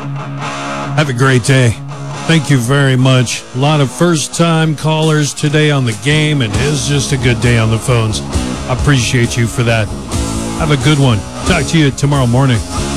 Have a great day. Thank you very much. A lot of first-time callers today on the game, and it's just a good day on the phones. I appreciate you for that. Have a good one. Talk to you tomorrow morning.